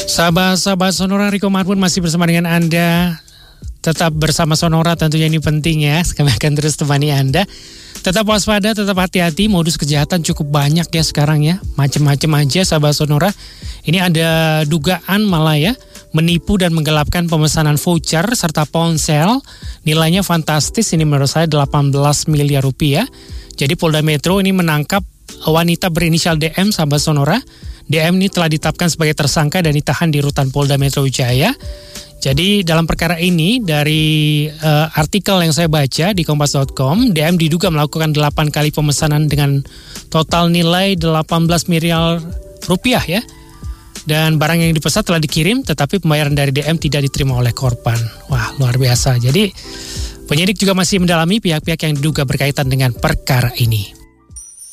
Sahabat-sahabat Sonora, Riko Marbun masih bersama dengan Anda. Tetap bersama Sonora, tentunya ini penting ya. Kami akan terus temani Anda. Tetap waspada, tetap hati-hati. Modus kejahatan cukup banyak ya sekarang ya. Macem-macem aja sahabat Sonora. Ini ada dugaan malah ya, menipu dan menggelapkan pemesanan voucher serta ponsel. Nilainya fantastis, ini menurut saya 18 miliar rupiah. Jadi Polda Metro ini menangkap wanita berinisial DM sahabat Sonora. DM ini telah ditetapkan sebagai tersangka dan ditahan di rutan Polda Metro Jaya. Jadi dalam perkara ini dari artikel yang saya baca di kompas.com, DM diduga melakukan 8 kali pemesanan dengan total nilai 18 miliar rupiah ya. Dan barang yang dipesan telah dikirim tetapi pembayaran dari DM tidak diterima oleh korban. Wah, luar biasa. Jadi penyidik juga masih mendalami pihak-pihak yang diduga berkaitan dengan perkara ini.